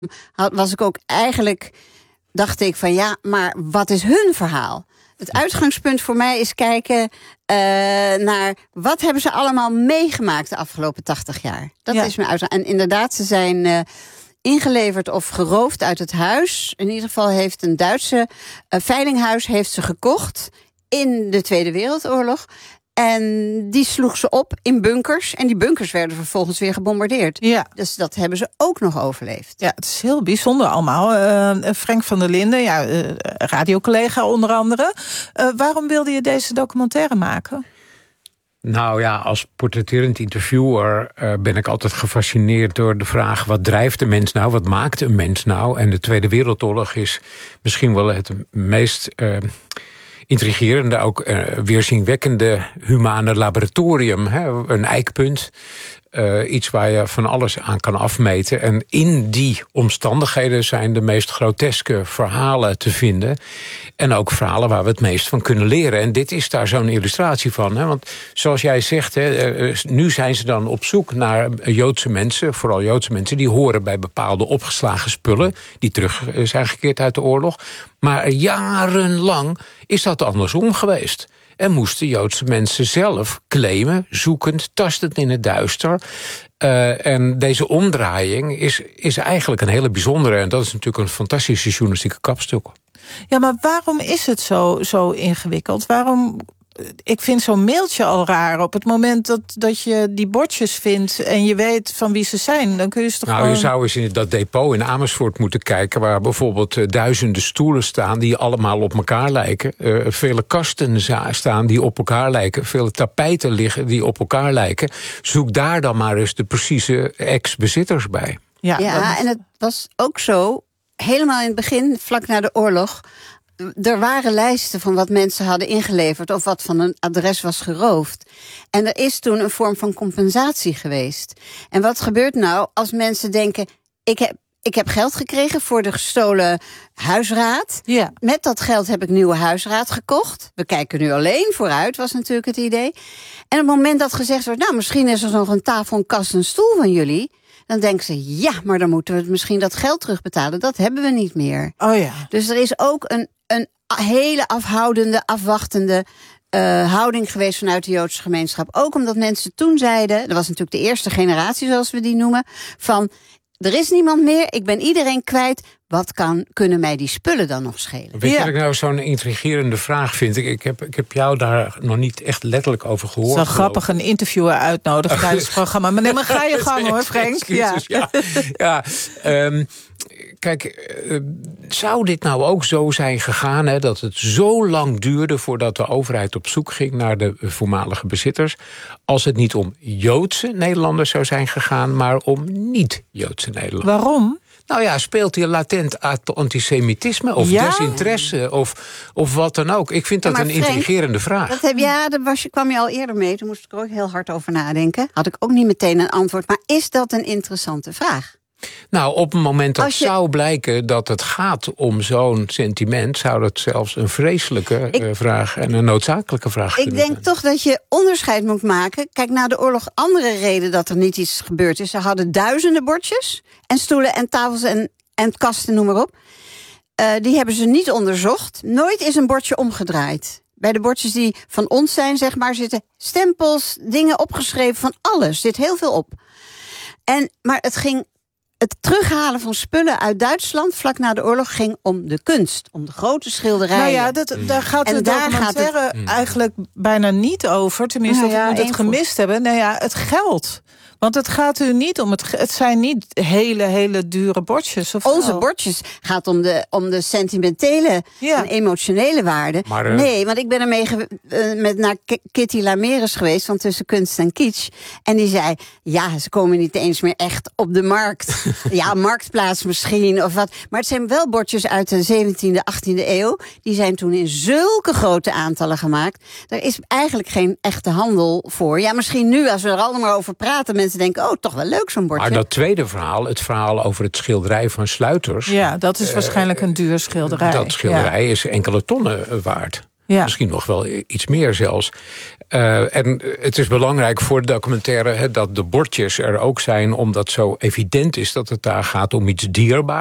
was ik ook eigenlijk, dacht ik van ja, maar wat is hun verhaal? Het uitgangspunt voor mij is kijken naar wat hebben ze allemaal meegemaakt de afgelopen 80 jaar. Dat is mijn uitgangspunt. En inderdaad, ze zijn ingeleverd of geroofd uit het huis. In ieder geval heeft een Duitse veilinghuis heeft ze gekocht in de Tweede Wereldoorlog. En die sloeg ze op in bunkers. En die bunkers werden vervolgens weer gebombardeerd. Ja. Dus dat hebben ze ook nog overleefd. Ja, het is heel bijzonder allemaal. Frank van der Linden, radiocollega onder andere. Waarom wilde je deze documentaire maken? Nou ja, als portretterend interviewer ben ik altijd gefascineerd door de vraag: wat drijft de mens nou? Wat maakt een mens nou? En de Tweede Wereldoorlog is misschien wel het meest intrigerende, ook weerzinwekkende humane laboratorium. Een eikpunt. Iets waar je van alles aan kan afmeten. En in die omstandigheden zijn de meest groteske verhalen te vinden. En ook verhalen waar we het meest van kunnen leren. En dit is daar zo'n illustratie van. Want zoals jij zegt, nu zijn ze dan op zoek naar Joodse mensen. Vooral Joodse mensen die horen bij bepaalde opgeslagen spullen. Die terug zijn gekeerd uit de oorlog. Maar jarenlang is dat andersom geweest. En moesten Joodse mensen zelf claimen, zoekend, tastend in het duister. En deze omdraaiing is eigenlijk een hele bijzondere. En dat is natuurlijk een fantastische journalistieke kapstuk. Ja, maar waarom is het zo ingewikkeld? Waarom? Ik vind zo'n mailtje al raar. Op het moment dat je die bordjes vindt en je weet van wie ze zijn, dan kun je ze toch je zou eens in dat depot in Amersfoort moeten kijken, waar bijvoorbeeld duizenden stoelen staan die allemaal op elkaar lijken. Vele kasten staan die op elkaar lijken. Vele tapijten liggen die op elkaar lijken. Zoek daar dan maar eens de precieze ex-bezitters bij. Ja, en het was ook zo, helemaal in het begin, vlak na de oorlog, er waren lijsten van wat mensen hadden ingeleverd of wat van een adres was geroofd. En er is toen een vorm van compensatie geweest. En wat gebeurt nou als mensen denken, ik heb geld gekregen voor de gestolen huisraad. Ja. Met dat geld heb ik nieuwe huisraad gekocht. We kijken nu alleen vooruit, was natuurlijk het idee. En op het moment dat gezegd wordt, nou, misschien is er nog een tafel, een kast, een stoel van jullie, dan denken ze, ja, maar dan moeten we misschien dat geld terugbetalen. Dat hebben we niet meer. Oh ja. Dus er is ook een hele afhoudende, afwachtende houding geweest vanuit de Joodse gemeenschap. Ook omdat mensen toen zeiden, dat was natuurlijk de eerste generatie zoals we die noemen, van er is niemand meer, ik ben iedereen kwijt. Wat kunnen mij die spullen dan nog schelen? Weet je wat ik nou zo'n intrigerende vraag vind? Ik heb jou daar nog niet echt letterlijk over gehoord. Het is wel grappig een interviewer uitnodigen tijdens het programma. Maar nee, maar ga je gang hoor, Frank. Kijk, zou dit nou ook zo zijn gegaan, dat het zo lang duurde voordat de overheid op zoek ging naar de voormalige bezitters, als het niet om Joodse Nederlanders zou zijn gegaan, maar om niet-Joodse Nederlanders? Waarom? Nou ja, speelt hier latent antisemitisme of desinteresse of wat dan ook? Ik vind dat een intrigerende vraag. Kwam je al eerder mee, toen moest ik er ook heel hard over nadenken. Had ik ook niet meteen een antwoord, maar is dat een interessante vraag? Nou, op het moment dat zou blijken dat het gaat om zo'n sentiment, zou dat zelfs een vreselijke vraag en een noodzakelijke vraag kunnen zijn. Ik denk toch dat je onderscheid moet maken. Kijk, na de oorlog andere reden dat er niet iets gebeurd is. Ze hadden duizenden bordjes en stoelen en tafels en kasten, noem maar op. Die hebben ze niet onderzocht. Nooit is een bordje omgedraaid. Bij de bordjes die van ons zijn, zeg maar, zitten stempels, dingen opgeschreven, van alles. Zit heel veel op. Maar het terughalen van spullen uit Duitsland vlak na de oorlog ging om de kunst, om de grote schilderijen. Nou ja, daar gaat de documentaire eigenlijk bijna niet over. Tenminste, dat we het gemist hebben. Nou ja, het geld. Want het gaat u niet om het zijn niet hele dure bordjes. Onze bordjes gaat om de sentimentele en emotionele waarde. Nee, want ik ben ermee naar Kitty Lameres geweest van Tussen Kunst en Kitsch. En die zei, ja, ze komen niet eens meer echt op de markt. Ja, marktplaats misschien of wat. Maar het zijn wel bordjes uit de 17e, 18e eeuw. Die zijn toen in zulke grote aantallen gemaakt. Er is eigenlijk geen echte handel voor. Ja, misschien nu, als we er allemaal over praten, mensen denken, oh, toch wel leuk zo'n bordje. Maar dat tweede verhaal, het verhaal over het schilderij van Sluiters. Ja, dat is waarschijnlijk een duur schilderij. Dat schilderij is enkele tonnen waard. Ja. Misschien nog wel iets meer zelfs. En het is belangrijk voor de documentaire dat de bordjes er ook zijn, omdat zo evident is dat het daar gaat om iets dierbaars.